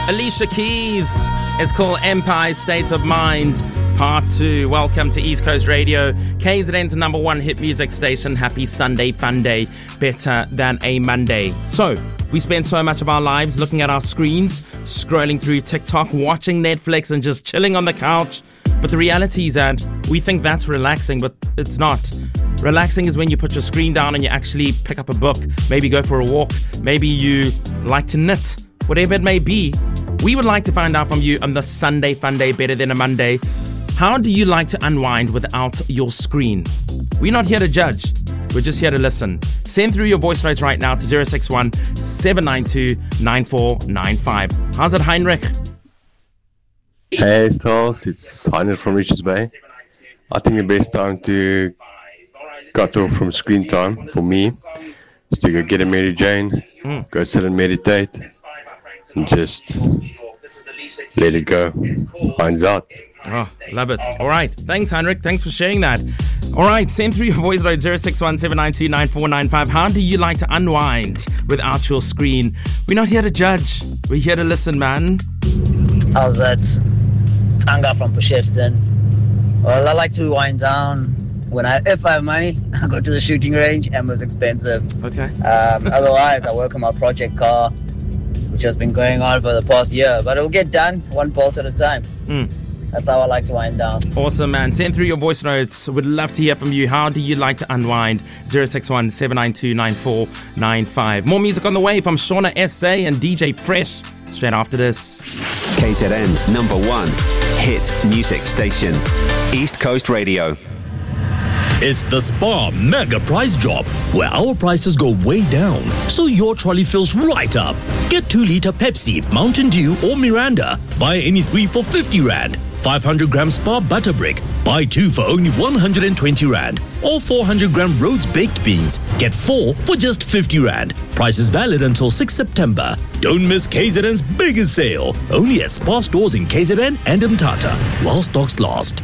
Alicia Keys. It's called Empire State of Mind, Part 2. Welcome to East Coast Radio, KZN's number one hit music station. Happy Sunday fun day, better than a Monday. So, we spend so much of our lives looking at our screens, scrolling through TikTok, watching Netflix and just chilling on the couch. But the reality is that we think that's relaxing, but it's not. Relaxing is when you put your screen down and you actually pick up a book, maybe go for a walk, maybe you like to knit, whatever it may be. We would like to find out from you on the Sunday fun day, better than a Monday. How do you like to unwind without your screen? We're not here to judge. We're just here to listen. Send through your voice notes right now to 061 792 9495. How's it, Heinrich? Hey, Stars. It's Heinrich from Richards Bay. I think the best time to cut off from screen time for me is to go get a Mary Jane, go sit and meditate, and just let it go. Finds out. Oh, love it. All right. Thanks, Heinrich. Thanks for sharing that. All right. Send through your voice note 061 792 9495. How do you like to unwind without your screen? We're not here to judge. We're here to listen, man. How's that? Tanga from Pushevston. Well, I like to wind down if I have money. I go to the shooting range. Ammo's expensive. Okay. Otherwise, I work on my project car, which has been going on for the past year, but it'll get done one bolt at a time. That's how I like to wind down. Awesome, man. Send through your voice notes. Would love to hear from you. How do you like to unwind? 061 792 9495. More music on the way from Shauna SA and DJ Fresh straight after this. KZN's number one hit music station, East Coast Radio. It's the Spar Mega Price Drop, where our prices go way down, so your trolley fills right up. Get 2-liter Pepsi, Mountain Dew or Miranda. Buy any 3 for 50 Rand. 500-gram Spar Butter Brick. Buy 2 for only 120 Rand. Or 400-gram Rhodes Baked Beans. Get 4 for just 50 Rand. Price is valid until 6 September. Don't miss KZN's biggest sale. Only at Spar stores in KZN and Mthatha, while stocks last.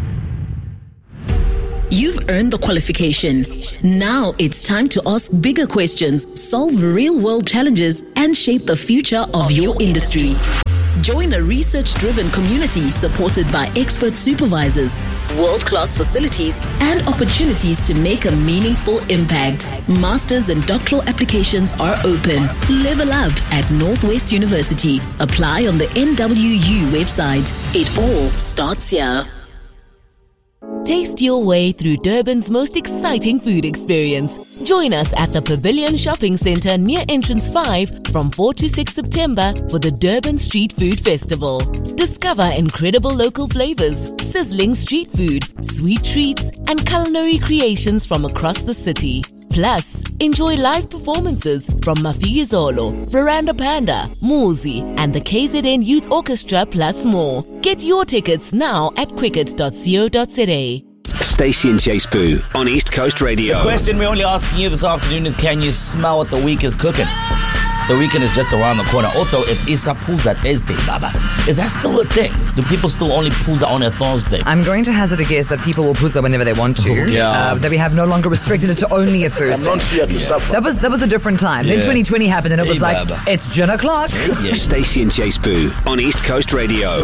You've earned the qualification. Now it's time to ask bigger questions, solve real-world challenges, and shape the future of your industry. Join a research-driven community supported by expert supervisors, world-class facilities, and opportunities to make a meaningful impact. Masters and doctoral applications are open. Level up at Northwest University. Apply on the NWU website. It all starts here. Taste your way through Durban's most exciting food experience. Join us at the Pavilion Shopping Centre near Entrance 5 from 4 to 6 September for the Durban Street Food Festival. Discover incredible local flavours, sizzling street food, sweet treats, and culinary creations from across the city. Plus, enjoy live performances from Mafiyizolo, Veranda Panda, Muzi, and the KZN Youth Orchestra, plus more. Get your tickets now at quicket.co.za. Stacey and Chase Boo on East Coast Radio. The question we're only asking you this afternoon is, can you smell what the week is cooking? The weekend is just around the corner. Also, it's Isapooza Thursday, Baba. Is that still a thing? Do people still only pooza on a Thursday? I'm going to hazard a guess that people will pooza whenever they want to. That we have no longer restricted it to only a Thursday. I'm not here to suffer. That was a different time. Then 2020 happened and it was like, Baba. it's gin o'clock. Stacey and Chase Boo on East Coast Radio.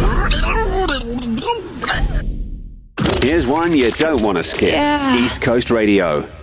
Here's one you don't want to skip. East Coast Radio.